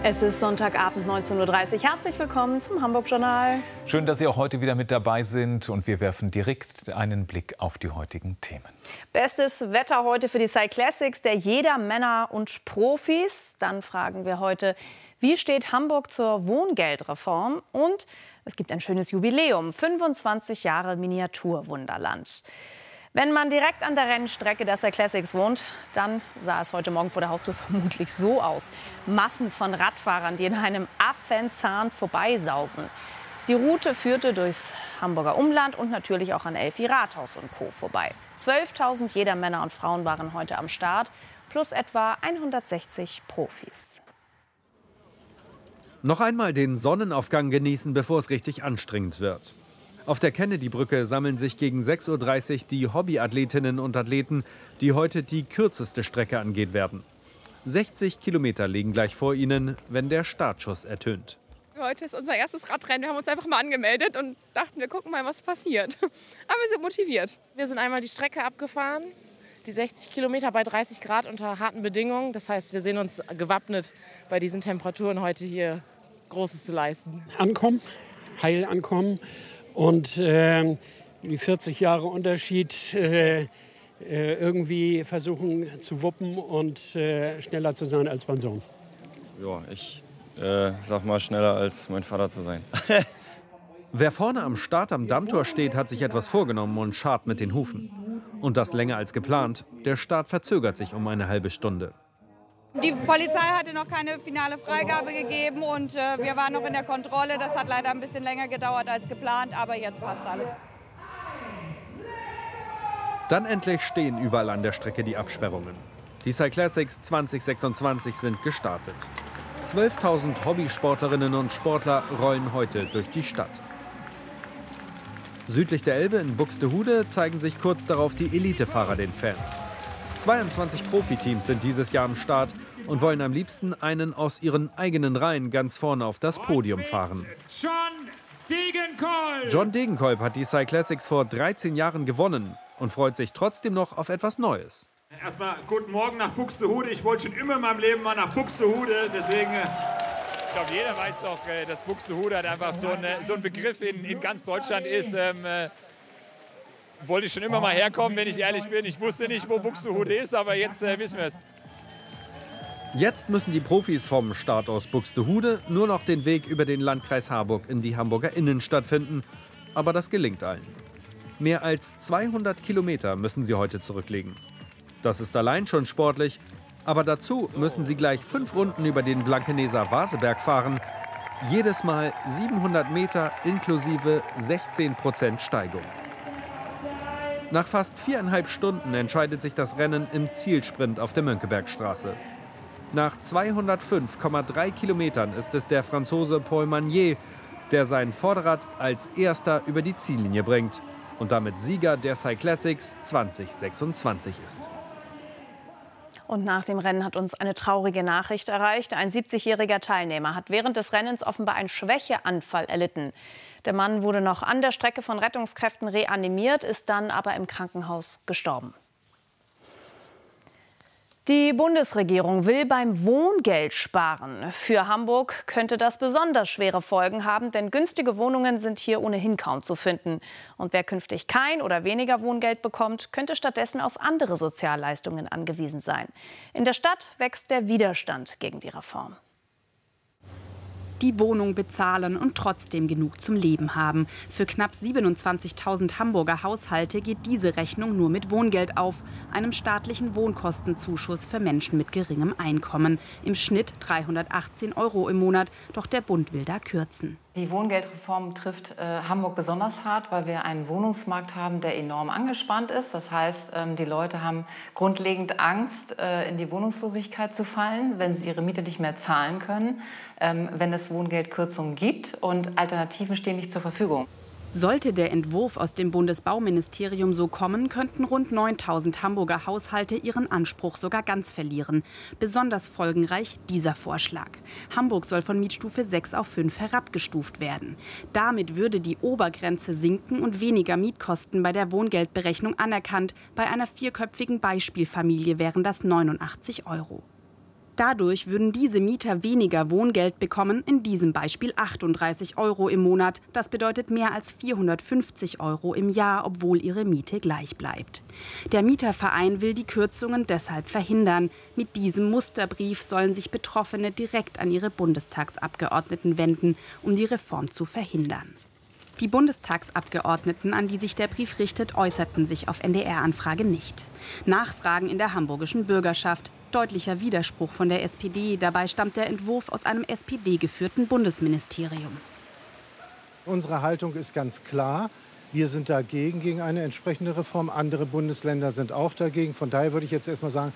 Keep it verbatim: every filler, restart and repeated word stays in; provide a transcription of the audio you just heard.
Es ist Sonntagabend neunzehn Uhr dreißig. Herzlich willkommen zum Hamburg-Journal. Schön, dass Sie auch heute wieder mit dabei sind. Und wir werfen direkt einen Blick auf die heutigen Themen. Bestes Wetter heute für die Cyclassics der Jedermänner und Profis. Dann fragen wir heute, wie steht Hamburg zur Wohngeldreform? Und es gibt ein schönes Jubiläum, fünfundzwanzig Jahre Miniaturwunderland. Wenn man direkt an der Rennstrecke der Cyclassics wohnt, dann sah es heute Morgen vor der Haustür vermutlich so aus. Massen von Radfahrern, die in einem Affenzahn vorbeisausen. Die Route führte durchs Hamburger Umland und natürlich auch an Elfi Rathaus und Co. vorbei. zwölftausend Jedermänner und Frauen waren heute am Start, plus etwa hundertsechzig Profis. Noch einmal den Sonnenaufgang genießen, bevor es richtig anstrengend wird. Auf der Kennedy-Brücke sammeln sich gegen sechs Uhr dreißig die Hobbyathletinnen und Athleten, die heute die kürzeste Strecke angehen werden. sechzig Kilometer liegen gleich vor ihnen, wenn der Startschuss ertönt. Heute ist unser erstes Radrennen. Wir haben uns einfach mal angemeldet und dachten, wir gucken mal, was passiert. Aber wir sind motiviert. Wir sind einmal die Strecke abgefahren, die sechzig Kilometer bei dreißig Grad unter harten Bedingungen. Das heißt, wir sehen uns gewappnet, bei diesen Temperaturen heute hier Großes zu leisten. Ankommen, heil ankommen. Und äh, die vierzig Jahre Unterschied äh, äh, irgendwie versuchen zu wuppen und äh, schneller zu sein als mein Sohn. Ja, ich äh, sag mal schneller als mein Vater zu sein. Wer vorne am Start am Dammtor steht, hat sich etwas vorgenommen und scharrt mit den Hufen. Und das länger als geplant. Der Start verzögert sich um eine halbe Stunde. Die Polizei hatte noch keine finale Freigabe gegeben und äh, wir waren noch in der Kontrolle. Das hat leider ein bisschen länger gedauert als geplant, aber jetzt passt alles. Dann endlich stehen überall an der Strecke die Absperrungen. Die Cyclassics zwanzig sechsundzwanzig sind gestartet. zwölftausend Hobbysportlerinnen und Sportler rollen heute durch die Stadt. Südlich der Elbe in Buxtehude zeigen sich kurz darauf die Elitefahrer den Fans. zweiundzwanzig Profiteams sind dieses Jahr am Start und wollen am liebsten einen aus ihren eigenen Reihen ganz vorne auf das Podium fahren. John Degenkolb. John Degenkolb hat die Cyclassics vor dreizehn Jahren gewonnen und freut sich trotzdem noch auf etwas Neues. Erstmal guten Morgen nach Buxtehude. Ich wollte schon immer in meinem Leben mal nach Buxtehude, deswegen... Ich glaube, jeder weiß doch, dass Buxtehude halt einfach so, eine, so ein Begriff in, in ganz Deutschland ist. Ähm, äh, wollte ich schon immer mal herkommen, wenn ich ehrlich bin. Ich wusste nicht, wo Buxtehude ist, aber jetzt äh, wissen wir es. Jetzt müssen die Profis vom Start aus Buxtehude nur noch den Weg über den Landkreis Harburg in die Hamburger Innenstadt finden. Aber das gelingt allen. Mehr als zweihundert Kilometer müssen sie heute zurücklegen. Das ist allein schon sportlich. Aber dazu müssen sie gleich fünf Runden über den Blankeneser Vaseberg fahren. Jedes Mal siebenhundert Meter inklusive sechzehn Prozent Steigung. Nach fast viereinhalb Stunden entscheidet sich das Rennen im Zielsprint auf der Mönckebergstraße. Nach zweihundertfünf Komma drei Kilometern ist es der Franzose Paul Magnier, der sein Vorderrad als erster über die Ziellinie bringt und damit Sieger der Cyclassics zwanzig sechsundzwanzig ist. Und nach dem Rennen hat uns eine traurige Nachricht erreicht. Ein siebzigjähriger Teilnehmer hat während des Rennens offenbar einen Schwächeanfall erlitten. Der Mann wurde noch an der Strecke von Rettungskräften reanimiert, ist dann aber im Krankenhaus gestorben. Die Bundesregierung will beim Wohngeld sparen. Für Hamburg könnte das besonders schwere Folgen haben, denn günstige Wohnungen sind hier ohnehin kaum zu finden. Und wer künftig kein oder weniger Wohngeld bekommt, könnte stattdessen auf andere Sozialleistungen angewiesen sein. In der Stadt wächst der Widerstand gegen die Reform. Die Wohnung bezahlen und trotzdem genug zum Leben haben. Für knapp siebenundzwanzigtausend Hamburger Haushalte geht diese Rechnung nur mit Wohngeld auf, einem staatlichen Wohnkostenzuschuss für Menschen mit geringem Einkommen. Im Schnitt dreihundertachtzehn Euro im Monat, doch der Bund will da kürzen. Die Wohngeldreform trifft äh, Hamburg besonders hart, weil wir einen Wohnungsmarkt haben, der enorm angespannt ist. Das heißt, ähm, die Leute haben grundlegend Angst, äh, in die Wohnungslosigkeit zu fallen, wenn sie ihre Miete nicht mehr zahlen können, ähm, wenn es Wohngeldkürzungen gibt und Alternativen stehen nicht zur Verfügung. Sollte der Entwurf aus dem Bundesbauministerium so kommen, könnten rund neuntausend Hamburger Haushalte ihren Anspruch sogar ganz verlieren. Besonders folgenreich dieser Vorschlag. Hamburg soll von Mietstufe sechs auf fünf herabgestuft werden. Damit würde die Obergrenze sinken und weniger Mietkosten bei der Wohngeldberechnung anerkannt. Bei einer vierköpfigen Beispielfamilie wären das neunundachtzig Euro. Dadurch würden diese Mieter weniger Wohngeld bekommen, in diesem Beispiel achtunddreißig Euro im Monat. Das bedeutet mehr als vierhundertfünfzig Euro im Jahr, obwohl ihre Miete gleich bleibt. Der Mieterverein will die Kürzungen deshalb verhindern. Mit diesem Musterbrief sollen sich Betroffene direkt an ihre Bundestagsabgeordneten wenden, um die Reform zu verhindern. Die Bundestagsabgeordneten, an die sich der Brief richtet, äußerten sich auf N D R-Anfrage nicht. Nachfragen in der hamburgischen Bürgerschaft. Deutlicher Widerspruch von der S P D. Dabei stammt der Entwurf aus einem S P D-geführten Bundesministerium. Unsere Haltung ist ganz klar. Wir sind dagegen, gegen eine entsprechende Reform. Andere Bundesländer sind auch dagegen. Von daher würde ich jetzt erst mal sagen,